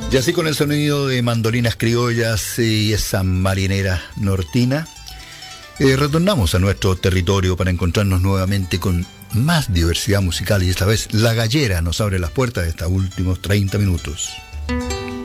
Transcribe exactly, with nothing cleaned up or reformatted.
Y así con el sonido de mandolinas criollas y esa marinera nortina, eh, retornamos a nuestro territorio para encontrarnos nuevamente con más diversidad musical, y esta vez La Gallera nos abre las puertas de estos últimos treinta minutos.